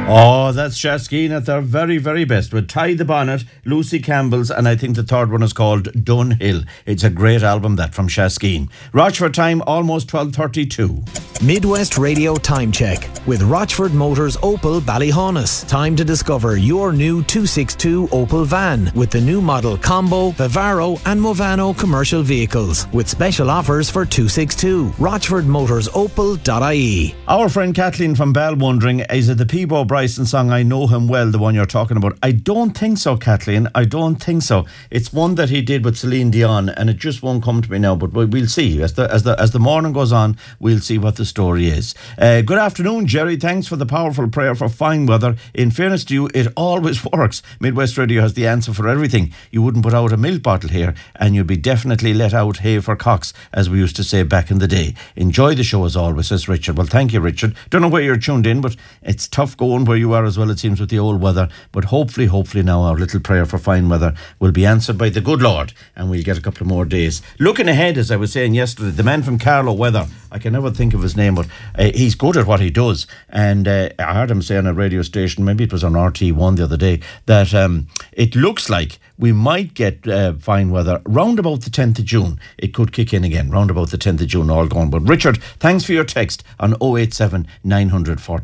Oh, that's Shaskeen at their very, very best with Tie the Bonnet, Lucy Campbell's, and I think the third one is called Dunhill. It's a great album, that, from Shaskeen. Rochford time, almost 12:32. Midwest Radio Time Check with Rochford Motors Opel Ballyhaunis. Time to discover your new 262 Opel van with the new model Combo, Vivaro and Movano commercial vehicles with special offers for 262. RochfordMotorsOpel.ie. Our friend Kathleen from Bell wondering, is it the Peabo Bryson song I Know Him Well, the one you're talking about? I don't think so, Kathleen. I don't think so. It's one that he did with Celine Dion, and it just won't come to me now, but we'll see. As the morning goes on, we'll see what the story is. Good afternoon, Jerry. Thanks for the powerful prayer for fine weather. In fairness to you, it always works. Midwest Radio has the answer for everything. You wouldn't put out a milk bottle here, and you'd be definitely let out hay for cocks, as we used to say back in the day. Enjoy the show as always, says Richard. Well, thank you, Richard. Don't know where you're tuned in, but it's tough going where you are as well, it seems, with the old weather. But hopefully now our little prayer for fine weather will be answered by the good Lord, and we'll get a couple of more days. Looking ahead, as I was saying yesterday, the man from Carlow Weather, I can never think of his name, but he's good at what he does. And I heard him say on a radio station, maybe it was on RT1 the other day, that it looks like we might get fine weather round about the 10th of June. It could kick in again, round about the 10th of June, all gone. But Richard, thanks for your text on 087 900